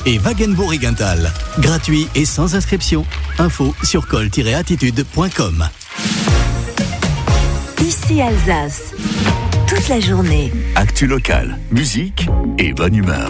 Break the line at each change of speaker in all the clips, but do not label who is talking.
et Wagenbourg et Guintal. Gratuit et sans inscription. Info sur col-attitude.com.
Ici Alsace. Toute la journée.
Actu locale, musique et bonne humeur.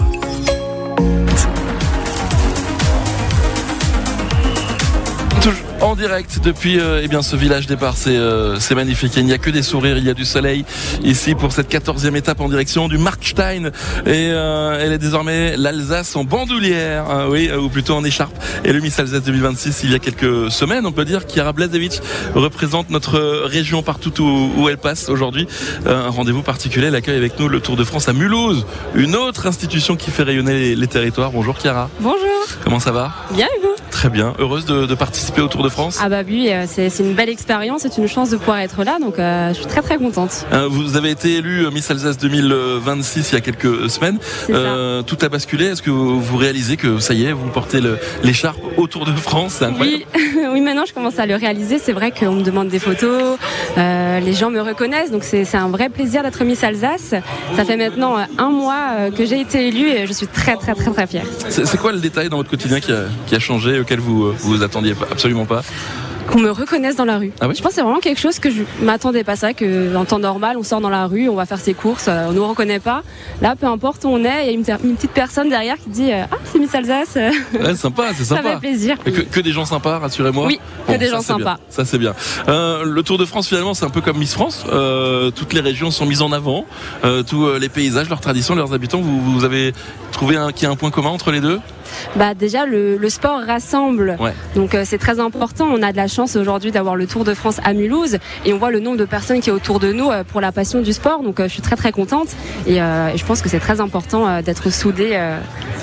En direct depuis ce village départ, c'est magnifique. Il n'y a que des sourires, il y a du soleil ici pour cette 14e étape en direction du Markstein. Et elle est désormais l'Alsace en bandoulière, ou plutôt en écharpe. Et le Miss Alsace 2026, il y a quelques semaines, on peut dire, Chiara Blazevich représente notre région partout où elle passe aujourd'hui. Un rendez-vous particulier, elle accueille avec nous le Tour de France à Mulhouse, une autre institution qui fait rayonner les territoires. Bonjour Chiara.
Bonjour.
Comment ça va ?
Bien et vous ?
Très bien. Heureuse de participer au Tour de France ?
Ah bah oui, c'est une belle expérience, c'est une chance de pouvoir être là, donc je suis très très contente.
Vous avez été élue Miss Alsace 2026 il y a quelques semaines. Tout a basculé. Est-ce que vous réalisez que ça y est, vous portez l'écharpe au Tour de France ? C'est incroyable.
Oui, maintenant je commence à le réaliser. C'est vrai qu'on me demande des photos, les gens me reconnaissent, donc c'est un vrai plaisir d'être Miss Alsace. Ça fait maintenant un mois que j'ai été élue et je suis très très très très fière.
C'est quoi le détail dans votre quotidien qui a changé, auquel vous attendiez absolument pas ?
Qu'on me reconnaisse dans la rue.
Ah oui ?
Je pense que c'est vraiment quelque chose que je m'attendais pas. C'est vrai qu'en temps normal, on sort dans la rue, on va faire ses courses, on nous reconnaît pas. Là, peu importe où on est, il y a une petite personne derrière qui dit ah, c'est Miss Alsace.
Ouais, sympa, c'est sympa.
Ça fait plaisir.
Que des gens sympas, rassurez-moi.
Oui, que des gens sympas.
Ça c'est bien. Le Tour de France finalement, c'est un peu comme Miss France. Toutes les régions sont mises en avant, tous les paysages, leurs traditions, leurs habitants. Vous avez trouvé qu'il y a un point commun entre les deux ?
Bah déjà le sport rassemble, donc c'est très important. On a de la chance aujourd'hui d'avoir le Tour de France à Mulhouse et on voit le nombre de personnes qui est autour de nous pour la passion du sport, donc je suis très très contente et je pense que c'est très important d'être soudés à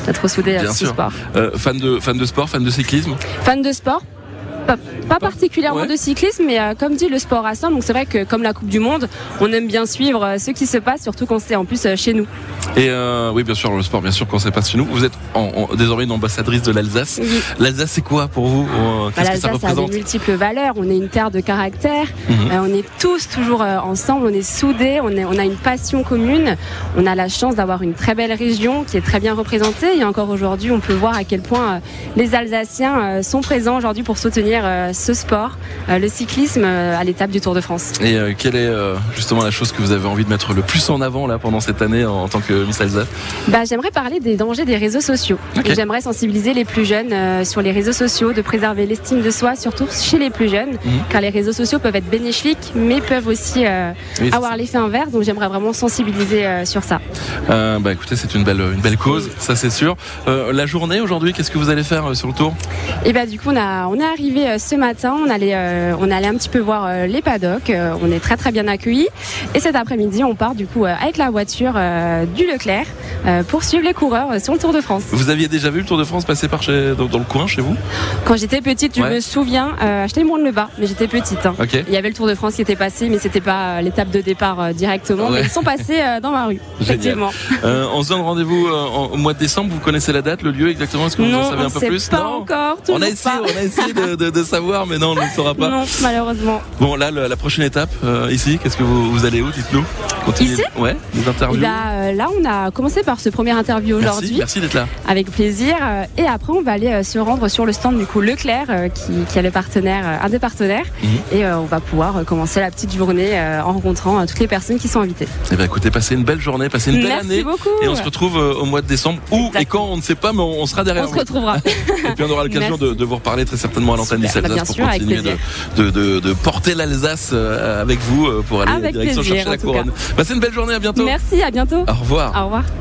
ce sport.
Fan de sport, fan de cyclisme ?
Fan de sport. Pas particulièrement de cyclisme, mais comme dit, le sport rassemble. Donc c'est vrai que comme la Coupe du Monde, on aime bien suivre ce qui se passe, surtout quand c'est en plus chez nous.
Et oui, bien sûr, le sport, bien sûr, quand ça passe chez nous. Vous êtes désormais une ambassadrice de l'Alsace. Oui. L'Alsace, c'est quoi pour vous ? Qu'est-ce que ça représente ?
L'Alsace a de multiples valeurs. On est une terre de caractère. On est tous toujours ensemble. On est soudés. On a une passion commune. On a la chance d'avoir une très belle région qui est très bien représentée. Et encore aujourd'hui, on peut voir à quel point les Alsaciens sont présents aujourd'hui pour soutenir ce sport, le cyclisme à l'étape du Tour de France.
Et quelle est justement la chose que vous avez envie de mettre le plus en avant là pendant cette année en tant que Miss Alsace ?
J'aimerais parler des dangers des réseaux sociaux. Okay. Et j'aimerais sensibiliser les plus jeunes sur les réseaux sociaux, de préserver l'estime de soi, surtout chez les plus jeunes, car les réseaux sociaux peuvent être bénéfiques, mais peuvent aussi avoir l'effet inverse. Donc j'aimerais vraiment sensibiliser sur ça.
Écoutez, c'est une belle cause, ça c'est sûr. La journée aujourd'hui, qu'est-ce que vous allez faire sur le Tour ?
Et du coup, on est arrivé ce matin, on allait un petit peu voir les paddocks, on est très très bien accueillis et cet après-midi on part du coup avec la voiture du Leclerc pour suivre les coureurs sur le Tour de France. Vous
aviez déjà vu le Tour de France passer dans le coin chez vous ?
Quand j'étais petite, je me souviens, j'étais moins de le bas, mais j'étais petite.
Okay.
Il y avait le Tour de France qui était passé, mais c'était pas l'étape de départ directement, mais ils sont passés dans ma rue. Effectivement.
On se donne rendez-vous au mois de décembre, vous connaissez la date, le lieu exactement ? Est-ce que vous en savez un peu plus ?
Pas encore,
on a essayé de savoir, mais non, on ne le saura pas.
Non, malheureusement.
Bon, là, la prochaine étape, ici, qu'est-ce que vous allez où ? Dites-nous.
Ici ?
Ouais, des interviews.
Là, on a commencé par ce premier interview aujourd'hui.
Merci d'être là.
Avec plaisir. Et après, on va aller se rendre sur le stand du coup Leclerc, qui est le partenaire, un des partenaires. Et on va pouvoir commencer la petite journée en rencontrant toutes les personnes qui sont invitées.
Eh bien, écoutez, passez une belle journée, passez une belle année.
Merci beaucoup.
Et on se retrouve au mois de décembre. Où et quand, on ne sait pas, mais on sera derrière vous.
On se retrouvera.
Et puis on aura l'occasion de vous reparler très certainement à l'antenne Miss Alsace pour continuer de porter l'Alsace avec vous pour aller
avec
direction
plaisir,
chercher la couronne. Passez une belle journée, à bientôt.
Merci, à bientôt.
Au revoir.
Au revoir.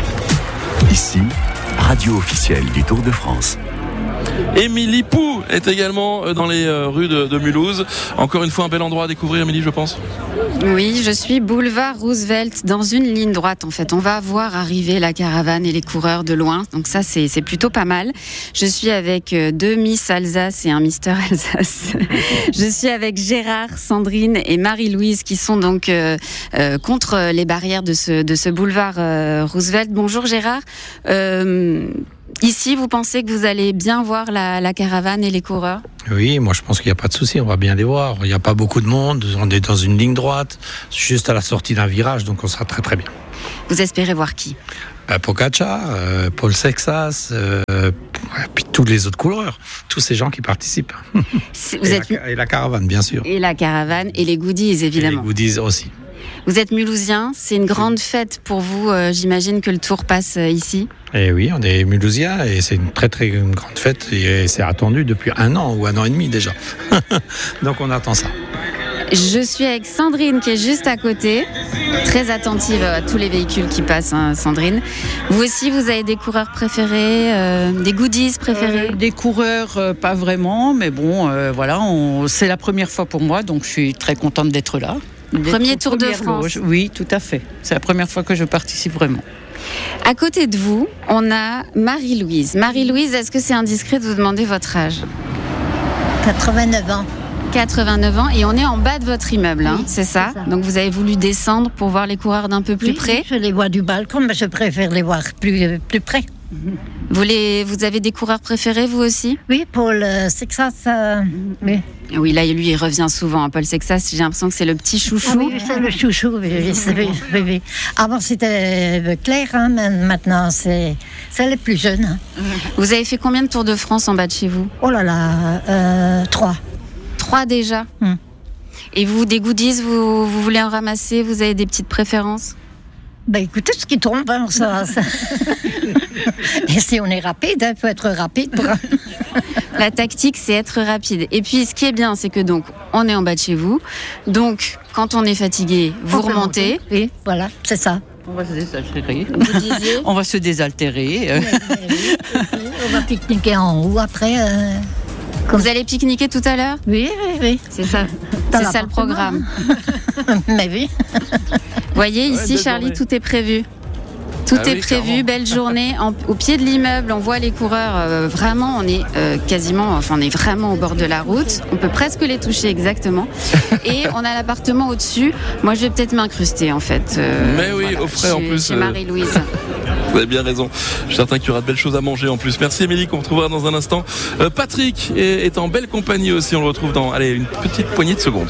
Ici, radio officielle du Tour de France.
Émilie Pou est également dans les rues de Mulhouse. Encore une fois, un bel endroit à découvrir, Émilie, je pense.
Oui, je suis boulevard Roosevelt, dans une ligne droite en fait. On va voir arriver la caravane et les coureurs de loin, donc ça c'est plutôt pas mal. Je suis avec deux Miss Alsace et un Mister Alsace. Je suis avec Gérard, Sandrine et Marie-Louise qui sont donc contre les barrières de ce boulevard Roosevelt. Bonjour Gérard. Ici, vous pensez que vous allez bien voir la caravane et les coureurs ?
Oui, moi je pense qu'il n'y a pas de souci, on va bien les voir. Il n'y a pas beaucoup de monde, on est dans une ligne droite, juste à la sortie d'un virage, donc on sera très très bien.
Vous espérez voir qui ?
Pogacar, Paul Sexas, puis tous les autres coureurs, tous ces gens qui participent. Et la caravane, bien sûr.
Et la caravane, et les goodies, évidemment.
Et les goodies aussi.
Vous êtes Mulhousien, c'est une grande fête pour vous, j'imagine que le Tour passe ici.
Et oui, on est Mulhousiens et c'est une très très grande fête et c'est attendu depuis 1 an ou 1 an et demi déjà. Donc on attend ça.
Je suis avec Sandrine qui est juste à côté, très attentive à tous les véhicules qui passent, hein, Sandrine. Vous aussi, vous avez des coureurs préférés, des goodies préférés?
Des coureurs, pas vraiment, mais bon, voilà, c'est la première fois pour moi, donc je suis très contente d'être là.
Premier Tour de France.
Oui, tout à fait. C'est la première fois que je participe vraiment.
À côté de vous, on a Marie-Louise. Marie-Louise, est-ce que c'est indiscret de vous demander votre âge?
89 ans.
89 ans, et on est en bas de votre immeuble, hein,
oui,
c'est ça? Donc vous avez voulu descendre pour voir les coureurs d'un peu plus près?
Je les vois du balcon, mais je préfère les voir plus près.
Vous avez des coureurs préférés, vous aussi?
Oui, Paul Sexas, oui.
Oui, là, lui, il revient souvent, hein, Paul Sexas. J'ai l'impression que c'est le petit chouchou.
Ah oui, c'est le chouchou, oui. Avant, c'était Claire, hein, mais maintenant, c'est les plus jeunes. Hein.
Vous avez fait combien de Tours de France en bas de chez vous?
Oh là là, 3.
3 déjà. Et vous, des goodies, vous voulez en ramasser? Vous avez des petites préférences?
Ben écoutez, ce qui tombe, hein, ça. Et si on est rapide, il faut être rapide.
La tactique, c'est être rapide. Et puis, ce qui est bien, c'est que donc, on est en bas de chez vous. Donc, quand on est fatigué, vous remontez.
Oui, voilà, c'est ça.
On va se désaltérer.
Vous disiez?
On va se désaltérer.
Oui. On va pique-niquer en haut après.
Vous allez pique-niquer tout à l'heure?
Oui.
C'est ça. C'est ça le programme.
Mais oui.
Vous voyez, ici, Charlie, tout est prévu. Tout est prévu, clairement. Belle journée. Au pied de l'immeuble, on voit les coureurs. Vraiment, on est on est vraiment au bord de la route. On peut presque les toucher exactement. Et on a l'appartement au-dessus. Moi, je vais peut-être m'incruster, en fait.
Mais oui, voilà, au frais en plus.
Chez Marie-Louise.
Vous avez bien raison. Je suis certain qu'il y aura de belles choses à manger en plus. Merci Émilie, qu'on retrouvera dans un instant. Patrick est en belle compagnie aussi. On le retrouve dans une petite poignée de secondes.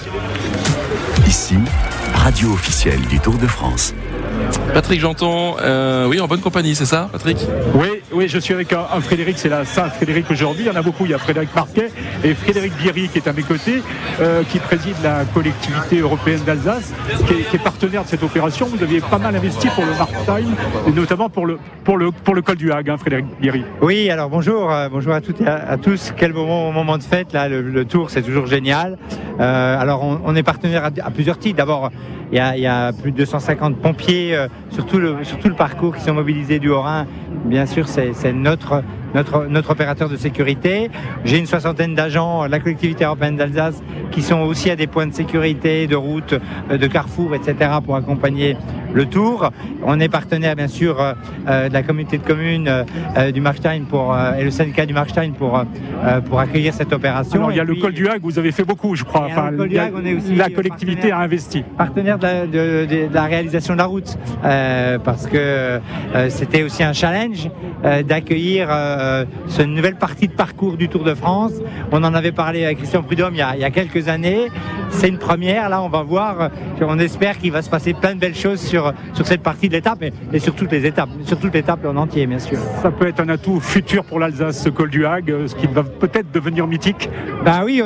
Ici, radio officielle du Tour de France.
Patrick, j'entends, oui, en bonne compagnie, c'est ça, Patrick?
Oui, je suis avec un Frédéric, c'est la Saint-Frédéric aujourd'hui. Il y en a beaucoup. Il y a Frédéric Marquet et Frédéric Bierry qui est à mes côtés, qui préside la collectivité européenne d'Alsace, qui est partenaire de cette opération. Vous aviez pas mal investi pour le Markstein, et notamment pour le col du Hague, hein, Frédéric Bierry.
Oui, alors bonjour à toutes et à tous. Quel moment de fête là, le Tour, c'est toujours génial. Alors on est partenaire à plusieurs titres. D'abord, il y a plus de 250 pompiers sur tout le parcours qui sont mobilisés du Haut-Rhin. Bien sûr, c'est notre opérateur de sécurité. J'ai une 60aine d'agents de la collectivité européenne d'Alsace qui sont aussi à des points de sécurité, de route, de carrefour, etc. pour accompagner le Tour. On est partenaire, bien sûr, de la communauté de communes du Markstein et le syndicat du Markstein pour accueillir cette opération.
Alors, il y a le col du Hague, vous avez fait beaucoup, je crois.
Enfin, le col du Hague, on est aussi
la collectivité a investi.
Partenaire de la réalisation de la route, parce que c'était aussi un challenge d'accueillir cette nouvelle partie de parcours du Tour de France. On en avait parlé avec Christian Prudhomme il y a quelques années. C'est une première, là on va voir, on espère qu'il va se passer plein de belles choses sur cette partie de l'étape et sur toutes les étapes, en entier bien sûr.
Ça peut être un atout futur pour l'Alsace, ce col du Hague, ce qui va peut-être devenir mythique.
Ben oui,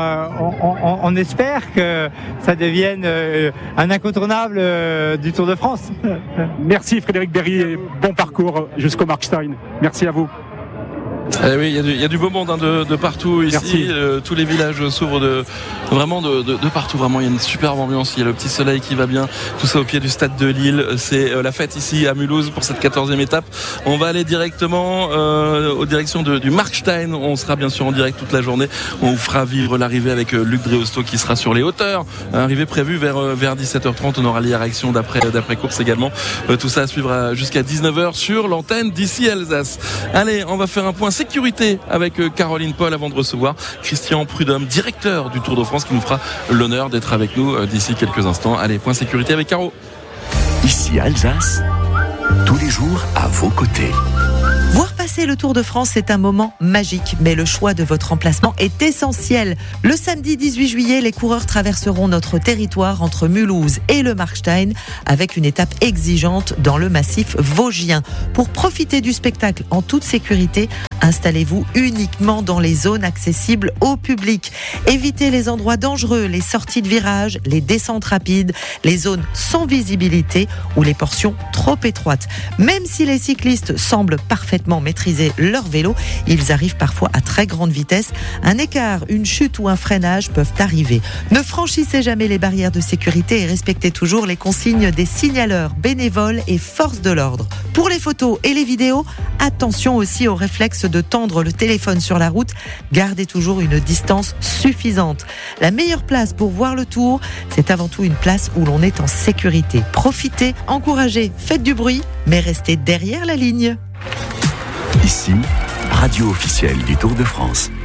on espère que ça devienne un incontournable du Tour de France.
Merci Frédéric Bierry et bon parcours jusqu'au Markstein. Merci à vous.
Oui, il y a du beau monde de partout ici. Tous les villages s'ouvrent de partout. Vraiment, il y a une superbe ambiance. Il y a le petit soleil qui va bien. Tout ça au pied du stade de Lille. C'est la fête ici à Mulhouse pour cette 14e étape. On va aller directement aux directions du Markstein. On sera bien sûr en direct toute la journée. On vous fera vivre l'arrivée avec Luc Dréosto qui sera sur les hauteurs. Arrivée prévue vers 17h30. On aura les réactions d'après course également. Tout ça à suivre jusqu'à 19h sur l'antenne d'ici Alsace. Allez, on va faire un point sécurité avec Caroline Paul avant de recevoir Christian Prudhomme, directeur du Tour de France, qui nous fera l'honneur d'être avec nous d'ici quelques instants. Allez, point sécurité avec Caro.
Ici Alsace, tous les jours à vos côtés.
Voir passer Passer le Tour de France, c'est un moment magique, mais le choix de votre emplacement est essentiel. Le samedi 18 juillet, les coureurs traverseront notre territoire entre Mulhouse et le Markstein avec une étape exigeante dans le massif vosgien. Pour profiter du spectacle en toute sécurité, installez-vous uniquement dans les zones accessibles au public. Évitez les endroits dangereux, les sorties de virage, les descentes rapides, les zones sans visibilité ou les portions trop étroites. Même si les cyclistes semblent parfaitement maîtriser leur vélo, ils arrivent parfois à très grande vitesse. Un écart, une chute ou un freinage peuvent arriver. Ne franchissez jamais les barrières de sécurité et respectez toujours les consignes des signaleurs, bénévoles et forces de l'ordre. Pour les photos et les vidéos, attention aussi au réflexe de tendre le téléphone sur la route. Gardez toujours une distance suffisante. La meilleure place pour voir le Tour, c'est avant tout une place où l'on est en sécurité. Profitez, encouragez, faites du bruit, mais restez derrière la ligne.
Ici, radio officielle du Tour de France.